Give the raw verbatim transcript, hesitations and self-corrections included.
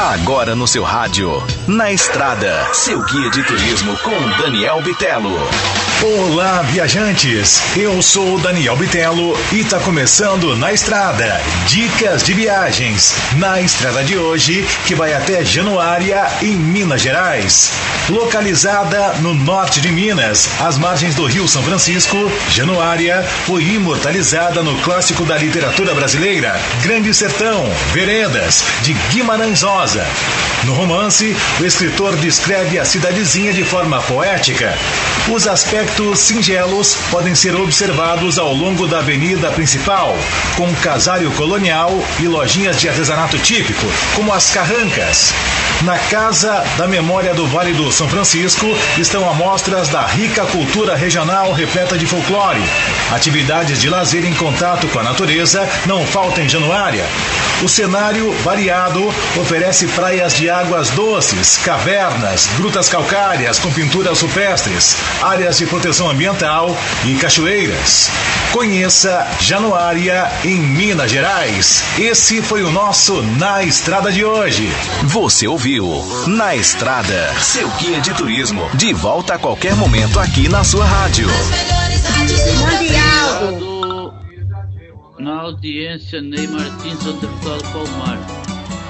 Agora no seu rádio, Na Estrada, seu guia de turismo com Daniel Bitelo. Olá, viajantes! Eu sou o Daniel Bitelo e está começando Na Estrada, dicas de viagens. Na estrada de hoje, que vai até Januária, em Minas Gerais. Localizada no norte de Minas, às margens do Rio São Francisco, Januária foi imortalizada no clássico da literatura brasileira, Grande Sertão, Veredas, de Guimarães Rosa. No romance, o escritor descreve a cidadezinha de forma poética. Os aspectos singelos podem ser observados ao longo da avenida principal, com casário colonial e lojinhas de artesanato típico, como as carrancas. Na Casa da Memória do Vale do São Francisco estão amostras da rica cultura regional repleta de folclore. Atividades de lazer em contato com a natureza não faltam em Januária. O cenário variado oferece praias de águas doces, cavernas, grutas calcárias com pinturas rupestres, áreas de proteção ambiental e cachoeiras. Conheça Januária em Minas Gerais. Esse foi o nosso Na Estrada de hoje. Você ouviu Na Estrada, seu guia de turismo. De volta a qualquer momento aqui na sua rádio. Na audiência, Ney Martins, Santa Vitória, Palmar.